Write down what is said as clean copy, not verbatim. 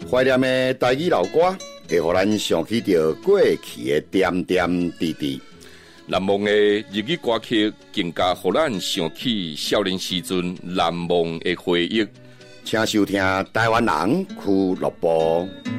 怀念的台语老歌，会互咱想起着过去的点点滴滴。 难忘的日语歌曲，更加互咱想起少年时阵难忘的回忆。 请收听台湾人俱乐部。